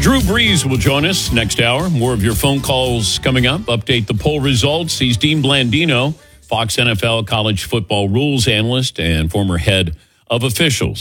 Drew Brees will join us next hour. More of your phone calls coming up. Update the poll results. He's Dean Blandino, Fox NFL college football rules analyst and former head of officials.